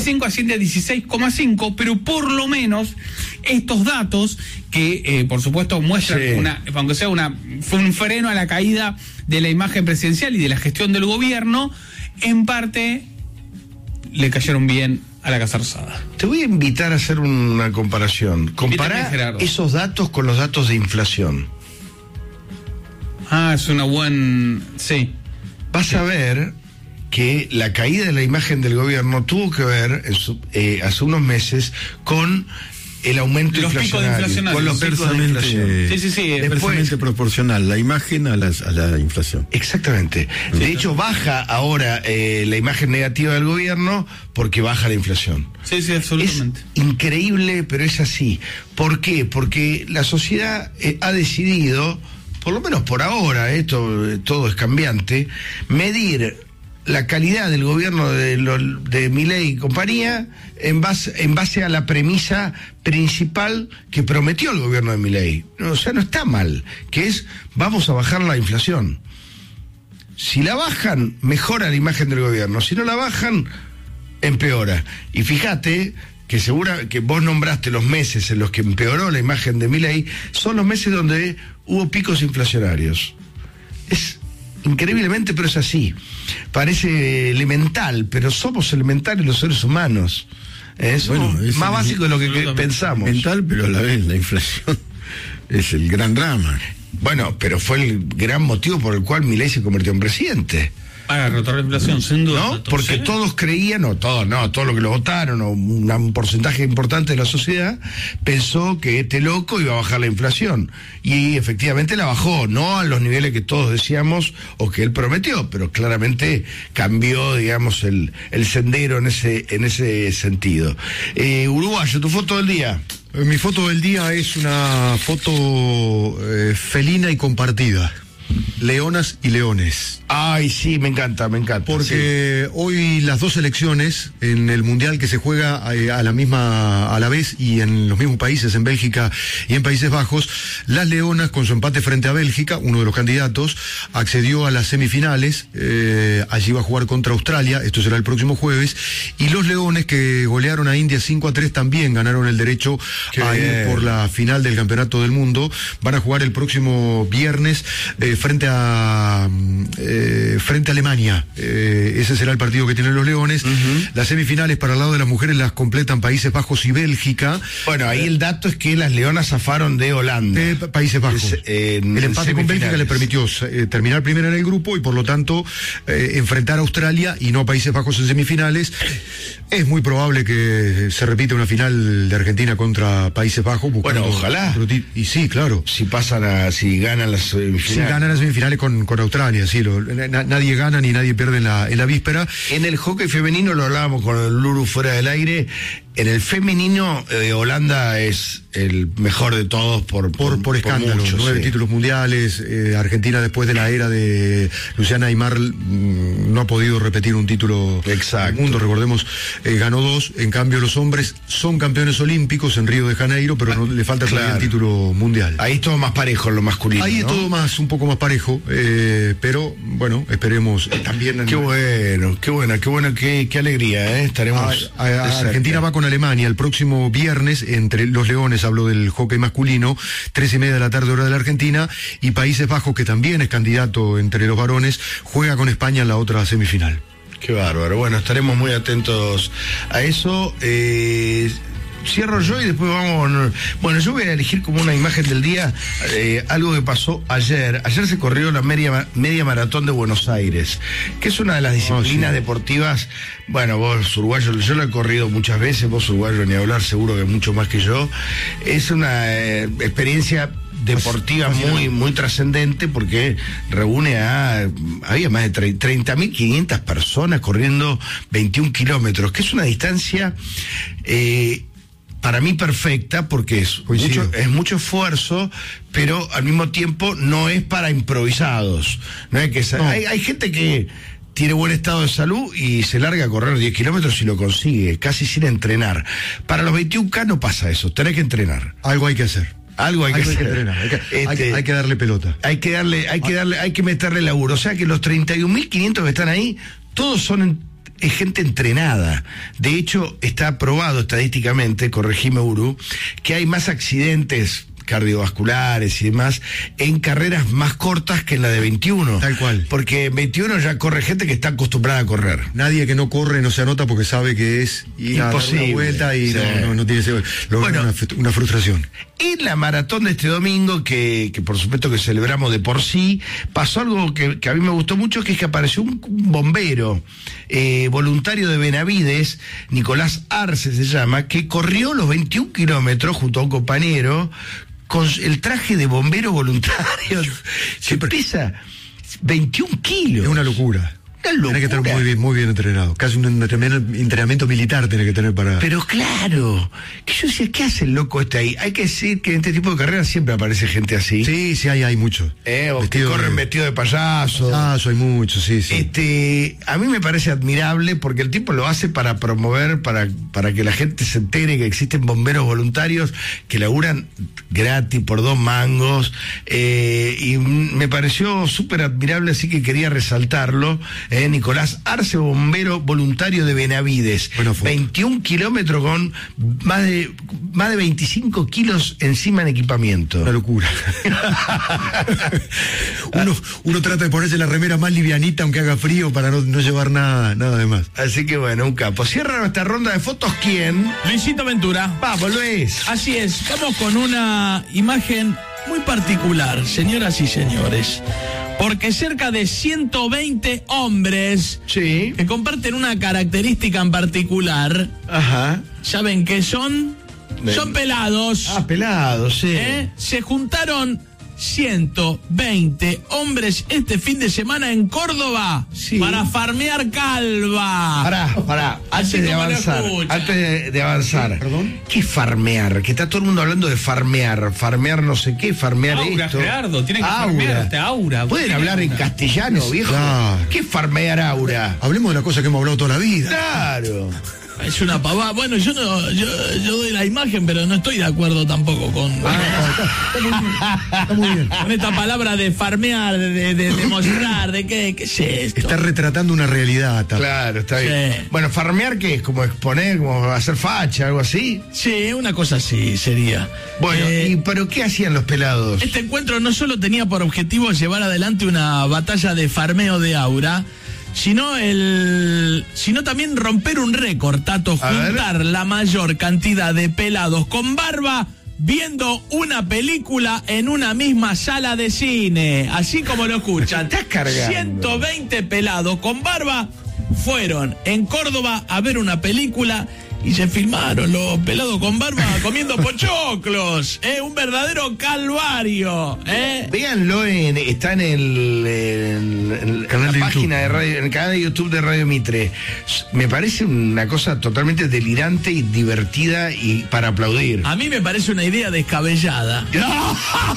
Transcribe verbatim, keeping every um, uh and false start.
cinco asciende a dieciséis coma cinco, pero por lo menos estos datos que, eh, por supuesto, muestran, sí. una, aunque sea una, fue un freno a la caída de la imagen presidencial y de la gestión del gobierno, en parte le cayeron bien a la Casa Rosada. Te voy a invitar a hacer una comparación. Comparar esos datos con los datos de inflación. Ah, es una buena... Sí. Vas sí. a ver que la caída de la imagen del gobierno tuvo que ver en su, eh, hace unos meses con el aumento los inflacionario, picos con los picos de inflación. Sí, sí, sí. Después, proporcional la imagen a, las, a la inflación. Exactamente. Sí, de hecho, baja ahora eh, la imagen negativa del gobierno porque baja la inflación. Sí, sí, absolutamente. Es increíble, pero es así. ¿Por qué? Porque la sociedad eh, ha decidido, por lo menos por ahora, esto eh, todo es cambiante, medir la calidad del gobierno de, lo, de Milei y compañía en base, en base a la premisa principal que prometió el gobierno de Milei. O sea, no está mal, que es vamos a bajar la inflación. Si la bajan, mejora la imagen del gobierno. Si no la bajan, empeora. Y fíjate que segura que vos nombraste los meses en los que empeoró la imagen de Milei, son los meses donde hubo picos inflacionarios. Es increíblemente, pero es así. Parece elemental, pero somos elementales los seres humanos. Es bueno, es más básico de lo que, que pensamos. Mental, pero a la vez la inflación es el gran drama. Bueno, pero fue el gran motivo por el cual Milei se convirtió en presidente. Para rotar la inflación, sin duda. ¿No? Porque ¿sí? todos creían, o todos, no, todos los que lo votaron, o un, un porcentaje importante de la sociedad, pensó que este loco iba a bajar la inflación. Y efectivamente la bajó, no a los niveles que todos decíamos o que él prometió, pero claramente cambió, digamos, el, el sendero en ese, en ese sentido. Eh, Uruguayo, tu foto del día. Mi foto del día es una foto eh, felina y compartida. Leonas y leones. Ay, sí, me encanta, me encanta. Porque sí. hoy las dos selecciones en el mundial que se juega a, a la misma, a la vez y en los mismos países, en Bélgica y en Países Bajos, las leonas con su empate frente a Bélgica, uno de los candidatos, accedió a las semifinales, eh, allí va a jugar contra Australia, esto será el próximo jueves, y los leones que golearon a India cinco a tres también ganaron el derecho Qué a ir por la final del Campeonato del Mundo, van a jugar el próximo viernes eh, frente a eh, frente a Alemania, eh, ese será el partido que tienen los leones. Uh-huh. Las semifinales para el lado de las mujeres las completan Países Bajos y Bélgica. Bueno, ahí el dato es que las leonas zafaron de Holanda, de Países Bajos. Es, eh, el empate con Bélgica le permitió eh, terminar primero en el grupo y por lo tanto eh, enfrentar a Australia y no a Países Bajos en semifinales. Es muy probable que se repita una final de Argentina contra Países Bajos. Bueno, ojalá. Y sí, claro. Si pasan a, si ganan las semifinales. Si ganan las semifinales con, con Australia, sí. Lo, na, nadie gana ni nadie pierde en la, en la víspera. En el hockey femenino, lo hablábamos con el Luru fuera del aire, en el femenino eh, Holanda es el mejor de todos por por, por, por escándalo, por mucho, nueve sí. títulos mundiales. eh, Argentina después de la era de Luciana Aymar mmm, no ha podido repetir un título Exacto. del mundo, recordemos, eh, ganó dos. En cambio los hombres son campeones olímpicos en Río de Janeiro, pero no, le falta claro. todavía el título mundial. Ahí es todo más parejo en lo masculino, ahí ¿no? es todo más un poco más parejo, eh, pero bueno, esperemos eh, también en... qué bueno, qué buena, qué bueno, qué, qué alegría, ¿eh? Estaremos a, a, a Argentina va con Alemania el próximo viernes, entre los leones, hablo del hockey masculino, tres y media de la tarde hora de la Argentina, y Países Bajos, que también es candidato entre los varones, juega con España en la otra semifinal. Qué bárbaro, bueno, estaremos muy atentos a eso. eh... Cierro yo y después vamos. Bueno, yo voy a elegir como una imagen del día eh, algo que pasó ayer. Ayer se corrió la media, media maratón de Buenos Aires, que es una de las disciplinas oh, sí. deportivas. Bueno, vos uruguayo, yo lo he corrido muchas veces, vos uruguayo ni hablar, seguro que mucho más que yo. Es una eh, experiencia deportiva muy muy trascendente porque reúne a había más de treinta mil quinientas personas corriendo veintiún kilómetros, que es una distancia eh, para mí perfecta, porque es mucho, es mucho esfuerzo, pero al mismo tiempo no es para improvisados. No hay que no. hay, hay gente que tiene buen estado de salud y se larga a correr diez kilómetros y lo consigue, casi sin entrenar. Para los veintiún K no pasa eso, tenés que entrenar. Algo hay que hacer. Algo hay que Algo hacer. Hay que entrenar, hay que, este, hay, que, hay que darle pelota. Hay que darle, hay que darle, hay que meterle laburo. O sea que los treinta y un mil quinientos que están ahí, todos son en, es gente entrenada. De hecho, está probado estadísticamente, corregime Uru, que hay más accidentes cardiovasculares y demás en carreras más cortas que en la de veintiuno. Tal cual. Porque en veintiuno ya corre gente que está acostumbrada a correr. Nadie que no corre no se anota porque sabe que es ir a dar Imposible. una vuelta y Sí. no, no, no tiene ese, lo- Bueno. una, una frustración. En la maratón de este domingo, que, que por supuesto que celebramos de por sí, pasó algo que, que a mí me gustó mucho, que es que apareció un, un bombero eh, voluntario de Benavides, Nicolás Arce se llama, que corrió los veintiún kilómetros junto a un compañero con el traje de bombero voluntario. Se pero- pesa veintiún kilos. Es una locura. Una locura. Tiene que estar muy bien, muy bien entrenado. Casi un entrenamiento, entrenamiento militar tiene que tener para... Pero claro, que yo decía, ¿qué hace el loco este ahí? Hay que decir que en este tipo de carreras siempre aparece gente así. Sí, sí, hay, hay mucho. Eh, o que corren vestido de payaso. Ah, eso hay mucho, sí, sí. Este, a mí me parece admirable porque el tipo lo hace para promover, para, para que la gente se entere que existen bomberos voluntarios que laburan gratis por dos mangos, eh, y m- me pareció súper admirable, así que quería resaltarlo. Eh, Nicolás Arce, bombero voluntario de Benavides. Buena foto. veintiún kilómetros con más de, más de veinticinco kilos encima en equipamiento. Una locura. uno, uno trata de ponerse la remera más livianita aunque haga frío para no, no llevar nada, nada de más. Así que bueno, un capo. Cierra nuestra ronda de fotos, ¿quién? Luisito Ventura. Vamos, Luis. Así es, vamos con una imagen muy particular, señoras y señores. Porque cerca de ciento veinte hombres Sí. que comparten una característica en particular, Ajá. ¿saben qué son? Ven. Son pelados. Ah, pelado, sí. ¿eh? Se juntaron ciento veinte hombres este fin de semana en Córdoba Sí. para farmear calva. Pará, pará, antes Así de como lo avanzar, escuchan. antes de, de avanzar. ¿Perdón? ¿Qué es farmear? Que está todo el mundo hablando de farmear, farmear no sé qué, farmear Aura, esto. Gerardo, tienen que farmear este aura. ¿Pueden Tienen hablar en aura. castellano, viejo? Claro. ¿Qué es farmear aura? Hablemos de la cosa que hemos hablado toda la vida. Claro. Es una pavada. Bueno, yo no, yo, yo doy la imagen, pero no estoy de acuerdo tampoco con, Está muy bien. con esta palabra de farmear, de, de demostrar, de qué, qué es esto. Está retratando una realidad. Tata. Claro, está bien. Sí. Bueno, farmear, ¿qué es? ¿Como exponer, como hacer facha, algo así? Sí, una cosa así sería. Bueno, Eh, ¿y pero qué hacían los pelados? Este encuentro no solo tenía por objetivo llevar adelante una batalla de farmeo de aura, sino el sino también romper un récord, Tato, A ver. juntar la mayor cantidad de pelados con barba viendo una película en una misma sala de cine, así como lo escuchan. Estás cargando. ciento veinte pelados con barba fueron en Córdoba a ver una película y se filmaron los pelados con barba comiendo pochoclos. Es un verdadero calvario, ¿eh? Véanlo, en, está en, el, en, en Canal la de página YouTube. de radio, en el canal de YouTube de Radio Mitre. Me parece una cosa totalmente delirante y divertida y para aplaudir. A mí me parece una idea descabellada.